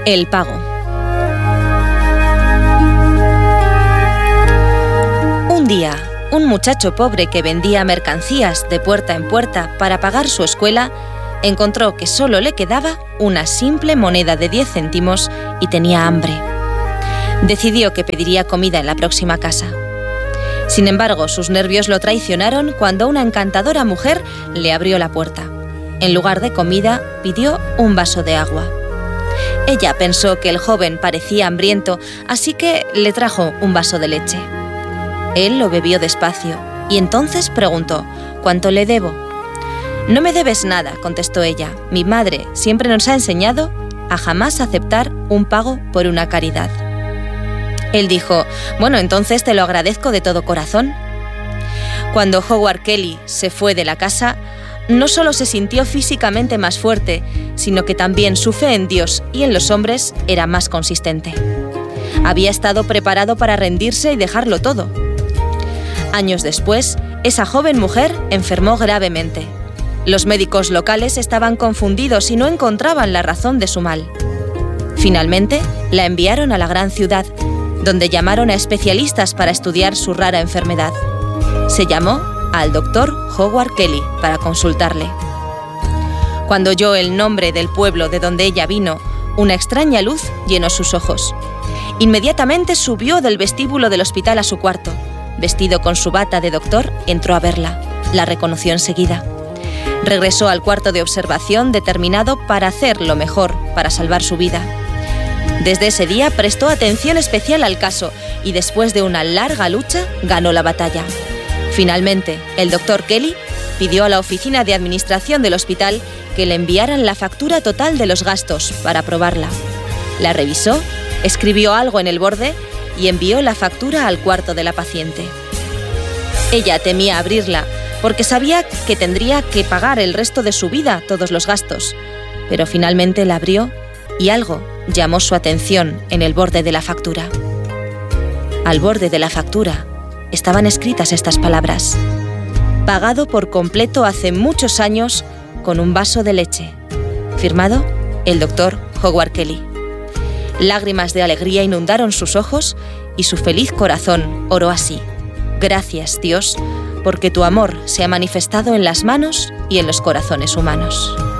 El pago. Un día, un muchacho pobre que vendía mercancías de puerta en puerta para pagar su escuela, encontró que solo le quedaba una simple moneda de 10 céntimos y tenía hambre. Decidió que pediría comida en la próxima casa. Sin embargo, sus nervios lo traicionaron cuando una encantadora mujer le abrió la puerta. En lugar de comida, pidió un vaso de agua. Ella pensó que el joven parecía hambriento, así que le trajo un vaso de leche. Él lo bebió despacio y entonces preguntó: ¿cuánto le debo? «No me debes nada», contestó ella. «Mi madre siempre nos ha enseñado a jamás aceptar un pago por una caridad». Él dijo: «Bueno, entonces te lo agradezco de todo corazón». Cuando Howard Kelly se fue de la casa, no solo se sintió físicamente más fuerte, sino que también su fe en Dios y en los hombres era más consistente. Había estado preparado para rendirse y dejarlo todo. Años después, esa joven mujer enfermó gravemente. Los médicos locales estaban confundidos y no encontraban la razón de su mal. Finalmente, la enviaron a la gran ciudad, donde llamaron a especialistas para estudiar su rara enfermedad. Se llamó al doctor Howard Kelly para consultarle. Cuando oyó el nombre del pueblo de donde ella vino, una extraña luz llenó sus ojos. Inmediatamente subió del vestíbulo del hospital a su cuarto. Vestido con su bata de doctor, entró a verla. La reconoció enseguida. Regresó al cuarto de observación determinado para hacer lo mejor para salvar su vida. Desde ese día prestó atención especial al caso y después de una larga lucha ganó la batalla. Finalmente, el doctor Kelly pidió a la oficina de administración del hospital que le enviaran la factura total de los gastos para aprobarla. La revisó, escribió algo en el borde y envió la factura al cuarto de la paciente. Ella temía abrirla porque sabía que tendría que pagar el resto de su vida todos los gastos, pero finalmente la abrió y algo llamó su atención en el borde de la factura. Al borde de la factura estaban escritas estas palabras: «Pagado por completo hace muchos años con un vaso de leche». Firmado el doctor Howard Kelly. Lágrimas de alegría inundaron sus ojos y su feliz corazón oró así: «Gracias, Dios, porque tu amor se ha manifestado en las manos y en los corazones humanos».